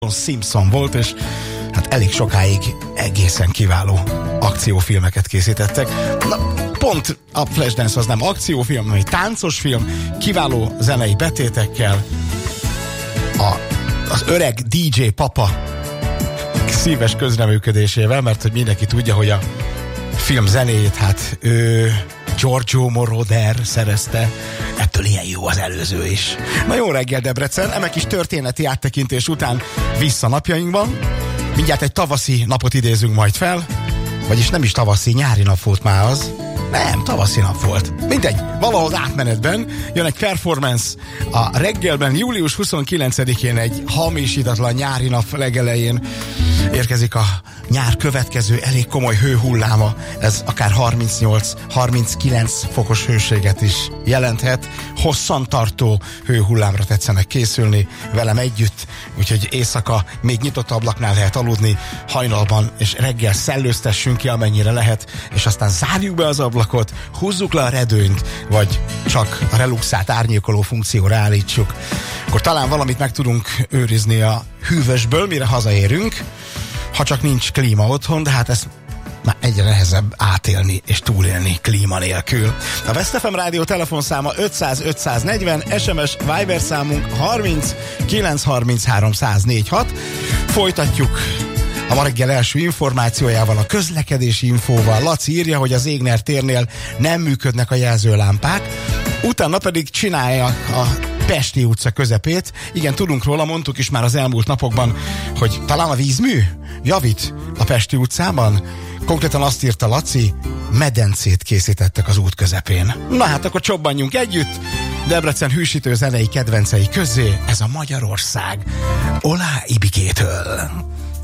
Simpson volt, és hát elég sokáig egészen kiváló akciófilmeket készítettek. Na, pont a Flashdance az nem akciófilm, hanem egy táncos film, kiváló zenei betétekkel. Az öreg DJ Papa szíves közreműködésével, mert hogy mindenki tudja, hogy a film zenéjét hát Giorgio Moroder szerezte, ettől ilyen jó az előző is. Na jó reggel Debrecen, eme kis történeti áttekintés után vissza napjainkban. Mindjárt egy tavaszi napot idézünk majd fel, vagyis nem is tavaszi, nyári nap volt már az. Nem, tavaszi nap volt. Mindegy, valahol átmenetben jön egy performance a reggelben, július 29-én egy hamisítatlan nyári nap legelején érkezik a nyár következő elég komoly hőhulláma. Ez akár 38-39 fokos hőséget is jelenthet. Hosszantartó hőhullámra tetszenek készülni velem együtt, úgyhogy éjszaka még nyitott ablaknál lehet aludni, hajnalban és reggel szellőztessünk ki amennyire lehet, és aztán zárjuk be az ablakot, húzzuk le a redőnyt, vagy csak a reluxát árnyékoló funkcióra állítsuk. Akkor talán valamit meg tudunk őrizni a hűvösből, mire hazaérünk, ha csak nincs klíma otthon, de hát ezt már egyre nehezebb átélni és túlélni klíma nélkül. A West FM rádió telefonszáma 500-540, SMS Viber számunk 30 933 104.6. Folytatjuk a ma reggel első információjával, a közlekedési infóval. Laci írja, hogy az Égner térnél nem működnek a jelzőlámpák, utána pedig csinálja a Pesti utca közepét. Igen, tudunk róla, mondtuk is már az elmúlt napokban, hogy talán a vízmű javít a Pesti utcában. Konkrétan azt írta Laci, medencét készítettek az út közepén. Na hát akkor csobbanjunk együtt Debrecen hűsítő zenei kedvencei közé, ez a Magyarország Olá Ibikétől.